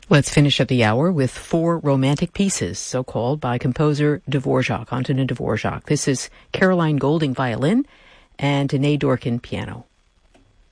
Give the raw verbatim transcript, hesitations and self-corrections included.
Let's finish up the hour with four romantic pieces, so called, by composer Dvorak, Antonin Dvorak. This is Caroline Golding violin and Danae Dorkin piano.